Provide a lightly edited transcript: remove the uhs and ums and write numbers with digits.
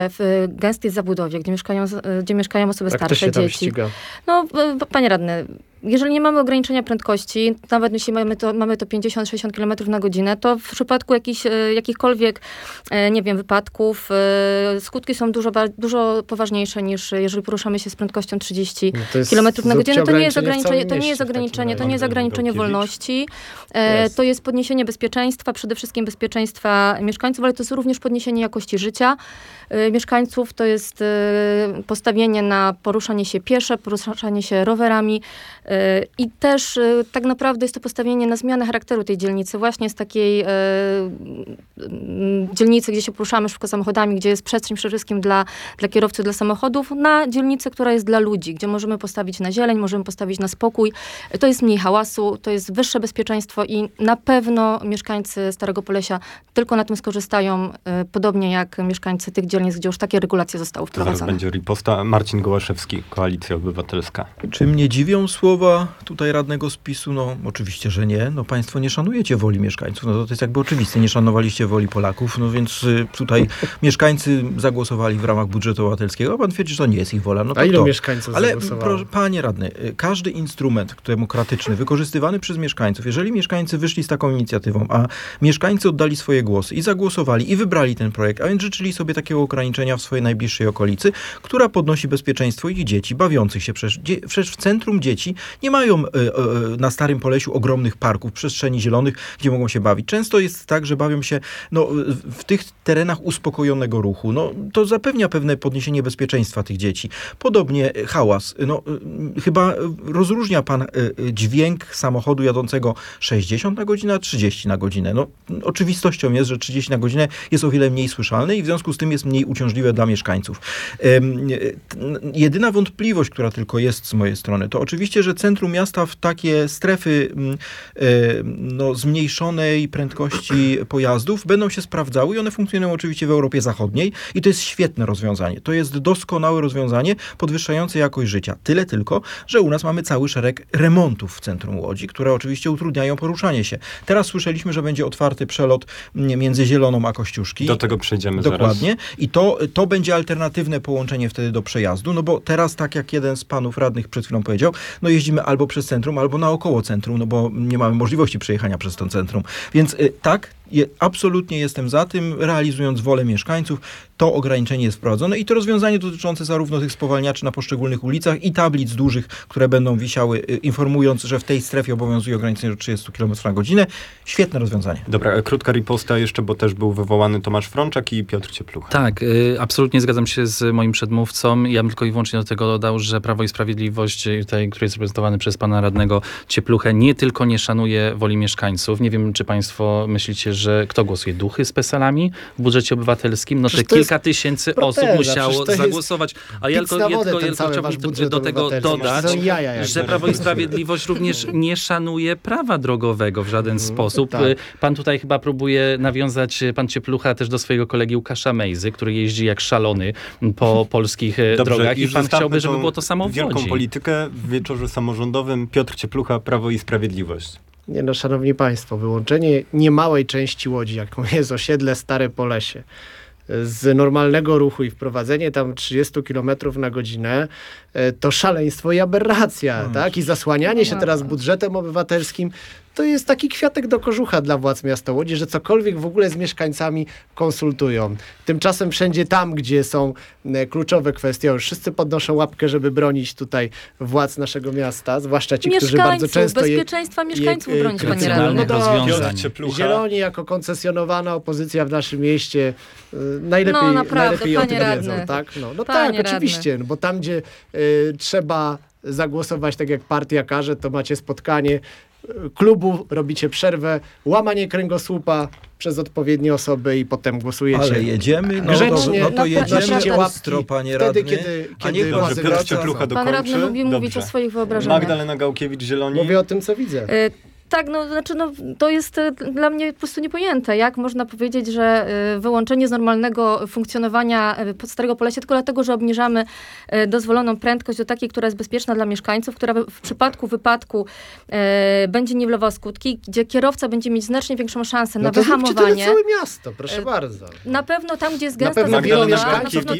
w gęstej zabudowie, gdzie mieszkają osoby A kto starsze, się tam dzieci. ściga? No, panie radny, jeżeli nie mamy ograniczenia prędkości, nawet jeśli mamy to 50-60 km na godzinę, to w przypadku jakichkolwiek, nie wiem, wypadków, skutki są dużo poważniejsze niż jeżeli poruszamy się z prędkością 30 km na godzinę. To nie jest ograniczenie wolności. To jest podniesienie bezpieczeństwa, przede wszystkim bezpieczeństwa mieszkańców, ale to jest również podniesienie jakości życia mieszkańców. To jest postawienie na poruszanie się piesze, poruszanie się rowerami, i też tak naprawdę jest to postawienie na zmianę charakteru tej dzielnicy. Właśnie z takiej dzielnicy, gdzie się poruszamy szybko samochodami, gdzie jest przestrzeń przede wszystkim dla kierowców, dla samochodów, na dzielnicę, która jest dla ludzi, gdzie możemy postawić na zieleń, możemy postawić na spokój. To jest mniej hałasu, to jest wyższe bezpieczeństwo i na pewno mieszkańcy Starego Polesia tylko na tym skorzystają, podobnie jak mieszkańcy tych dzielnic, gdzie już takie regulacje zostały Zaraz wprowadzone. będzie riposta. Marcin Gołaszewski, Koalicja Obywatelska. Czy mnie dziwią słowa tutaj radnego z PiS-u? No oczywiście, że nie. No państwo nie szanujecie woli mieszkańców. No to jest jakby oczywiste. Nie szanowaliście woli Polaków. No więc tutaj mieszkańcy zagłosowali w ramach budżetu obywatelskiego, a pan twierdzi, że to nie jest ich wola. No to A ilu kto? mieszkańców Ale zagłosowało? panie radny, każdy instrument demokratyczny wykorzystywany przez mieszkańców, jeżeli mieszkańcy wyszli z taką inicjatywą, a mieszkańcy oddali swoje głosy i zagłosowali i wybrali ten projekt, a więc życzyli sobie takiego ograniczenia w swojej najbliższej okolicy, która podnosi bezpieczeństwo ich dzieci, bawiących się. Przecież w centrum dzieci nie mają na Starym Polesiu ogromnych parków, przestrzeni zielonych, gdzie mogą się bawić. Często jest tak, że bawią się w tych terenach uspokojonego ruchu. No, to zapewnia pewne podniesienie bezpieczeństwa tych dzieci. Podobnie hałas. No, chyba rozróżnia pan dźwięk samochodu jadącego 60 na godzinę, a 30 na godzinę. No, oczywistością jest, że 30 na godzinę jest o wiele mniej słyszalne i w związku z tym jest mniej uciążliwe dla mieszkańców. Jedyna wątpliwość, która tylko jest z mojej strony, to oczywiście, że centrum miasta w takie strefy zmniejszonej prędkości pojazdów będą się sprawdzały i one funkcjonują oczywiście w Europie Zachodniej i to jest świetne rozwiązanie. To jest doskonałe rozwiązanie podwyższające jakość życia. Tyle tylko, że u nas mamy cały szereg remontów w centrum Łodzi, które oczywiście utrudniają poruszanie się. Teraz słyszeliśmy, że będzie otwarty przelot między Zieloną a Kościuszki. Do tego przejdziemy Dokładnie. zaraz. I to będzie alternatywne połączenie wtedy do przejazdu, no bo teraz, tak jak jeden z panów radnych przed chwilą powiedział, no jeździmy albo przez centrum, albo naokoło centrum, no bo nie mamy możliwości przejechania przez to centrum. Więc tak, absolutnie jestem za tym, realizując wolę mieszkańców, to ograniczenie jest wprowadzone i to rozwiązanie dotyczące zarówno tych spowalniaczy na poszczególnych ulicach i tablic dużych, które będą wisiały, informując, że w tej strefie obowiązuje ograniczenie do 30 km na godzinę. Świetne rozwiązanie. Dobra, krótka riposta jeszcze, bo też był wywołany Tomasz Frączak i Piotr Cieplucha. Tak, absolutnie zgadzam się z moim przedmówcą. Ja bym tylko i wyłącznie do tego dodał, że Prawo i Sprawiedliwość, tutaj, który jest reprezentowany przez pana radnego Ciepluchę, nie tylko nie szanuje woli mieszkańców. Nie wiem, czy państwo myślicie, że kto głosuje? Duchy z PESEL-ami w budżecie obywatelskim? No te kilka tysięcy osób musiało zagłosować. A ja tylko chciałbym do tego dodać, że Prawo i Sprawiedliwość również nie szanuje prawa drogowego w żaden sposób. Tak. Pan tutaj chyba próbuje nawiązać, pan Cieplucha, też do swojego kolegi Łukasza Mejzy, który jeździ jak szalony po polskich drogach i pan chciałby, żeby było to samo w wielką Łodzi. politykę w wieczorze samorządowym. Piotr Cieplucha, Prawo i Sprawiedliwość. Nie no, szanowni państwo, wyłączenie niemałej części Łodzi, jaką jest osiedle Stare Polesie, z normalnego ruchu i wprowadzenie tam 30 km na godzinę, to szaleństwo i aberracja, tak? I zasłanianie się teraz budżetem obywatelskim, to jest taki kwiatek do kożucha dla władz miasta Łodzi, że cokolwiek w ogóle z mieszkańcami konsultują. Tymczasem wszędzie tam, gdzie są kluczowe kwestie, już wszyscy podnoszą łapkę, żeby bronić tutaj władz naszego miasta, zwłaszcza ci, którzy bardzo często bezpieczeństwa mieszkańców bronić, panie radny. Zieloni jako koncesjonowana opozycja w naszym mieście najlepiej o tym wiedzą. Tak? Tak, oczywiście, bo tam, gdzie trzeba zagłosować tak jak partia każe, to macie spotkanie klubu, robicie przerwę, łamanie kręgosłupa przez odpowiednie osoby i potem głosujecie. Ale jedziemy, grzecznie, to jedziemy ostro, panie radny. Kiedy władze Piotr Cieplucha Pan radny lubi mówić o swoich wyobrażeniach. Magdalena Gałkiewicz, Zieloni. Mówię o tym, co widzę. Tak, to jest dla mnie po prostu niepojęte. Jak można powiedzieć, że wyłączenie z normalnego funkcjonowania Starego Polesia tylko dlatego, że obniżamy dozwoloną prędkość do takiej, która jest bezpieczna dla mieszkańców, która w przypadku wypadku będzie niwelowała skutki, gdzie kierowca będzie mieć znacznie większą szansę na to zróbcie wyhamowanie. tyle całe miasto, proszę bardzo. Na pewno tam, gdzie jest Na gęsta pewno zabudowa, wielu na mieszkańców pewno